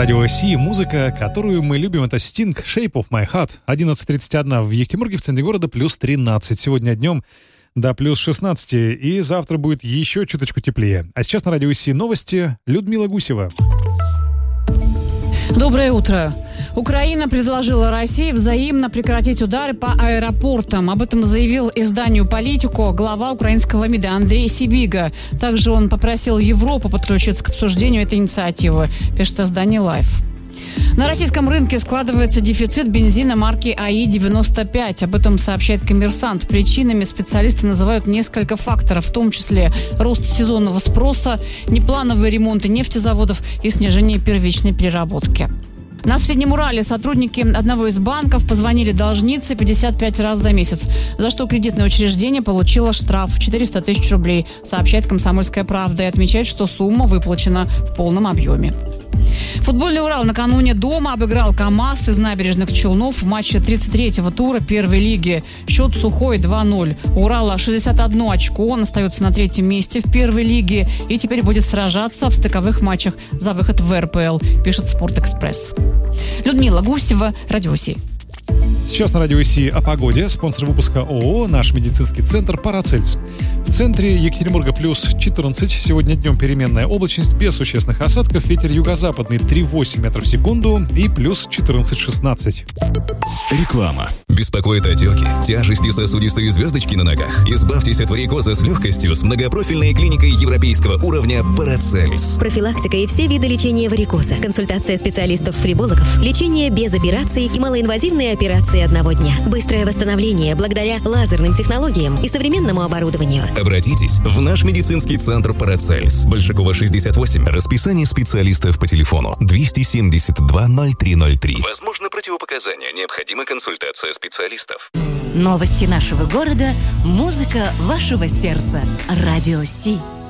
радио Си. Музыка, которую мы любим, это Sting, Shape of My Heart. 11:31 в Екатеринбурге, в центре города, плюс 13. Сегодня днем до плюс 16. И завтра будет еще чуточку теплее. А сейчас на радио Си новости. Людмила Гусева. Доброе утро. Украина предложила России взаимно прекратить удары по аэропортам. Об этом заявил изданию «Политику» глава украинского МИДа Андрей Сибига. Также он попросил Европу подключиться к обсуждению этой инициативы, пишет издание «Лайф». На российском рынке складывается дефицит бензина марки АИ-95. Об этом сообщает «Коммерсант». Причинами специалисты называют несколько факторов, в том числе рост сезонного спроса, неплановые ремонты нефтезаводов и снижение первичной переработки. На Среднем Урале сотрудники одного из банков позвонили должнице 55 раз за месяц, за что кредитное учреждение получило штраф 400 тысяч рублей, сообщает «Комсомольская правда» и отмечает, что сумма выплачена в полном объеме. Футбольный «Урал» накануне дома обыграл КамАЗ из Набережных Челнов в матче 33-го тура первой лиги. Счет сухой 2-0. У «Урала» 61 очко, он остается на третьем месте в первой лиге и теперь будет сражаться в стыковых матчах за выход в РПЛ, пишет «Спортэкспресс». Людмила Гусева, Радио Си. Сейчас на радио Си о погоде. Спонсор выпуска ООО «Наш медицинский центр Парацельс». В центре Екатеринбурга плюс 14. Сегодня днем переменная облачность без существенных осадков. Ветер юго-западный 3,8 метров в секунду и плюс 14-16. Реклама. Беспокоит отеки, тяжести, сосудистые звездочки на ногах? Избавьтесь от варикоза с легкостью с многопрофильной клиникой европейского уровня Парацельс. Профилактика и все виды лечения варикоза. Консультация специалистов-фрибологов. Лечение без операций и малоинвазивные операции одного дня. Быстрое восстановление благодаря лазерным технологиям и современному оборудованию. Обратитесь в наш медицинский центр Парацельс. Большакова, 68. Расписание специалистов по телефону 272 0303. Возможно, противопоказания. Необходима консультация специалистов. Новости нашего города, музыка вашего сердца. Радио Си.